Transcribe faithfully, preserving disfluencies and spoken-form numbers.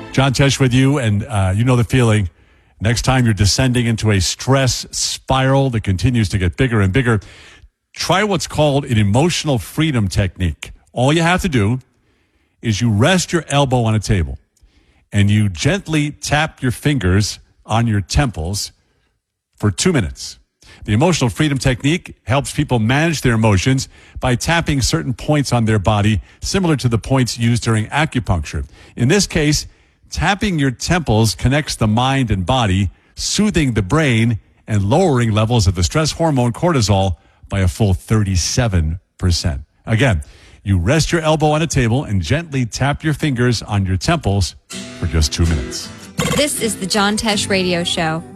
John Tesh with you, and uh, you know the feeling. Next time you're descending into a stress spiral that continues to get bigger and bigger, try what's called an emotional freedom technique. All you have to do is you rest your elbow on a table and you gently tap your fingers on your temples for two minutes. The emotional freedom technique helps people manage their emotions by tapping certain points on their body, similar to the points used during acupuncture. In this case, tapping your temples connects the mind and body, soothing the brain and lowering levels of the stress hormone cortisol by a full thirty-seven percent. Again, you rest your elbow on a table and gently tap your fingers on your temples for just two minutes. This is the John Tesh Radio Show.